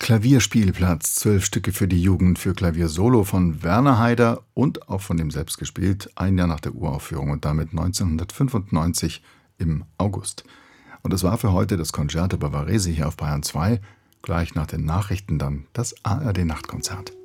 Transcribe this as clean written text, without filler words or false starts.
Klavierspielplatz, 12 Stücke für die Jugend für Klavier Solo von Werner Haider und auch von dem selbst gespielt, ein Jahr nach der Uraufführung und damit 1995 im August. Und das war für heute das Concerto Bavarese hier auf Bayern 2, gleich nach den Nachrichten dann das ARD Nachtkonzert.